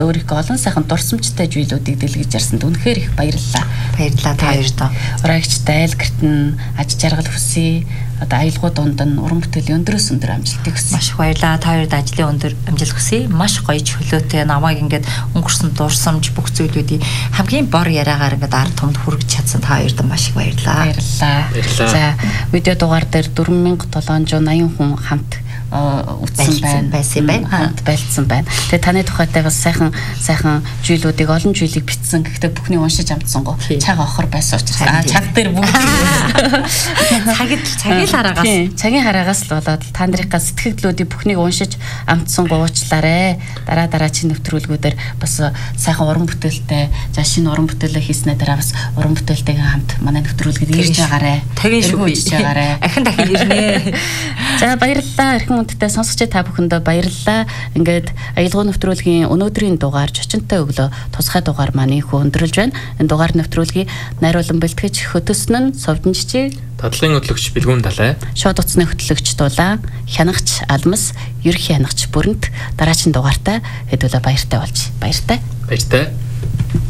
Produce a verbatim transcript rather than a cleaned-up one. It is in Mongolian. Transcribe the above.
өөрийнхөө олон сайхан дурсамжтай зүйлүүдийг дэлгэж ярьсанд үнэхээр их баярлалаа. Баярлалаа та хоёрт. Ураагчтай айлгэртэн аж жаргал хүсье. Одоо аялгуу дунд нь уран бүтээлийн өндөрөөс өндөр амжилтыг хүсье. Маш их баярлалаа. Та хоёрт ажлын өндөр амжилт хүсье. Маш гоё чөлөөтэй намайг ингээд өнгөрсөн дурсамж бүх зүйлүүдийг хамгийн бор яриагаар ингээд ард түмэнд хүргэж чадсан та хоёрт маш их баярлалаа. Баярлалаа. За, видео дугаар дээр дөрвөн мянга долоон зуун аян хүн хамт үтсэн байна. Байсан байна. Хамт байлцсан байна. Тэгээ таны тухайтай бас сайхан сайхан зүйлүүдийг олон зүйлийг бичсэн. Гэхдээ бүхний уншиж амтсан гоо. Цаг охор байсан учраас аа цаг дээр бүгд цагид цагийн хараагаас цагийн хараагаас л болоод та нарынхаа сэтгэгдлүүдийг бүхнийг уншиж амтсан гоо уучлаарэ. Дараа дараа чи нэвтрүүлгүүдээр бас сайхан уран бүтээлтэй за шинэ уран бүтээлээ хийснээр дараа бас уран бүтээлтэйгээ хамт манай нэвтрүүлгээд ирж байгаарэ. Тагийн шүү ирж байгаарэ. Ахин дахин ирнэ. За баярлалаа. Эрхэм хүндтэй сонсогч та бүхэндээ баярлалаа. Ингээд аялгау нэвтрүүлгийн өнөөдрийн дугаар чочинтой өглөө тусгай дугаар маань их өндөрлж байна. Энэ дугаар нэвтрүүлгийг найруулан бэлтгэж хөтөсөн нь Совдон Жижиг, Татлагын хөтлөгч Бэлгүүн Далай, Шууд утасны хөтлөгч Дулаан, Хянагч Алмас, Ерхий хянагч Бүрэнт дараагийн дугаартаа хэдүүлээ баяртай болж. Баяртай. Баяртай.